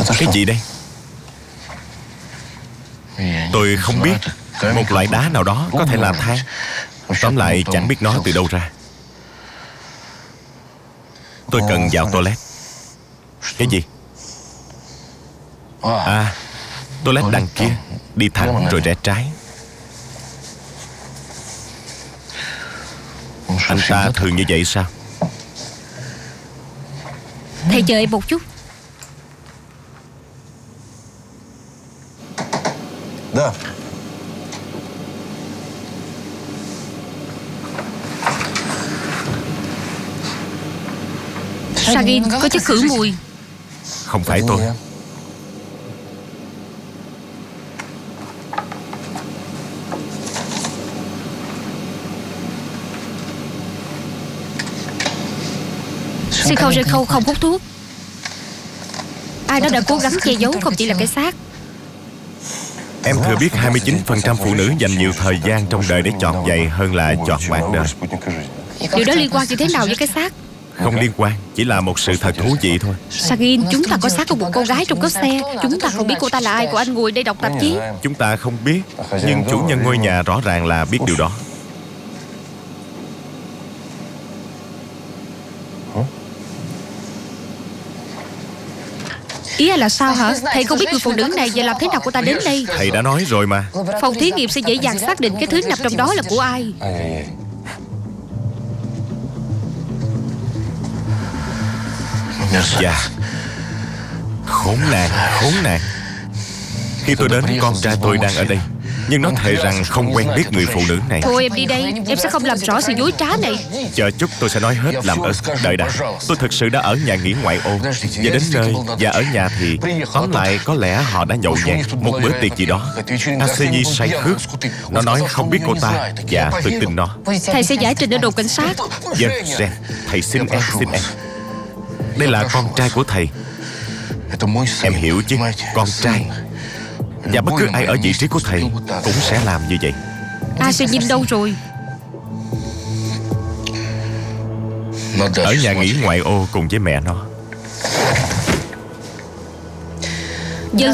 Cái gì đây? Tôi không biết. Một loại đá nào đó có thể làm than. Tóm lại chẳng biết nó từ đâu ra. Tôi cần vào toilet. Cái gì? À, toilet đằng kia. Đi thẳng rồi rẽ trái. Anh ta thường như vậy sao? Thầy chờ em một chút. Sagin có chất khử mùi. Không phải tôi. Seiko không hút thuốc. Ai đó đã cố gắng che giấu, không chỉ là cái xác. Em thừa biết 29% phụ nữ dành nhiều thời gian trong đời để chọn giày hơn là chọn bạn đời. Điều đó liên quan như thế nào với cái xác? Không liên quan, chỉ là một sự thật thú vị thôi. Sagin, chúng ta có xác của một cô gái trong cốp xe. Chúng ta không biết cô ta là ai của anh ngồi đây đọc tạp chí. Chúng ta không biết, nhưng chủ nhân ngôi nhà rõ ràng là biết điều đó. Ý là sao hả? Thầy không biết người phụ nữ này, giờ làm thế nào cô ta đến đây? Thầy đã nói rồi mà. Phòng thí nghiệm sẽ dễ dàng xác định cái thứ nằm trong đó là của ai. Dạ. Khốn nạn. Khi tôi đến, con trai tôi đang ở đây, nhưng nó thề rằng không quen biết người phụ nữ này. Thôi em đi đây, em sẽ không làm rõ sự dối trá này. Chờ chút tôi sẽ nói hết, làm ơn. Đợi đã. Tôi thực sự đã ở nhà nghỉ ngoại ô. Và đến nơi, và ở nhà thì tóm lại có lẽ họ đã nhậu nhẹt một bữa tiệc gì đó. Asenyi say khướt. Nó nói không biết cô ta. Dạ tôi tin nó. Thầy sẽ giải trình ở đồn cảnh sát. Vâng, Ren. Thầy xin em. Đây là con trai của thầy. Em hiểu chứ, con trai. Và bất cứ ai ở vị trí của thầy cũng sẽ làm như vậy. Asenyi đâu rồi? Ở nhà nghỉ ngoại ô cùng với mẹ nó.